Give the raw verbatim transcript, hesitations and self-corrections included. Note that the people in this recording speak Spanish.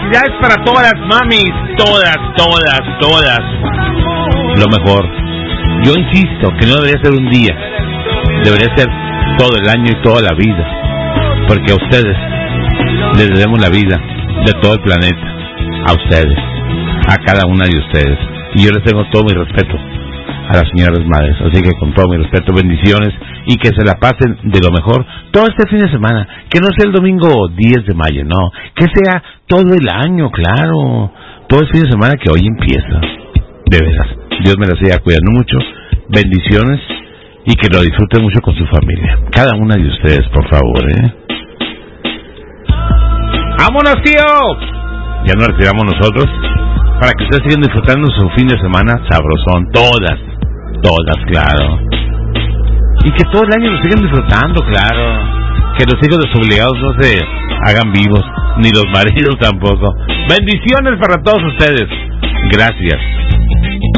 felicidades para todas las mamis, todas, todas, todas. Lo mejor. Yo insisto que no debería ser un día, debería ser todo el año y toda la vida, porque a ustedes les debemos la vida de todo el planeta, a ustedes, a cada una de ustedes, y yo les tengo todo mi respeto a las señoras madres, así que con todo mi respeto, bendiciones, y que se la pasen de lo mejor todo este fin de semana, que no sea el domingo diez de mayo, no, que sea todo el año, claro, todo el fin de semana que hoy empieza, de veras, Dios me la siga cuidando mucho, bendiciones, y que lo disfruten mucho con su familia, cada una de ustedes, por favor, ¿eh? ¡Vámonos, tío! Ya nos retiramos nosotros, para que ustedes sigan disfrutando su fin de semana sabrosón, todas, todas, claro. Y que todo el año lo sigan disfrutando, claro. Que los hijos desobligados no se hagan vivos, ni los maridos tampoco. Bendiciones para todos ustedes. Gracias.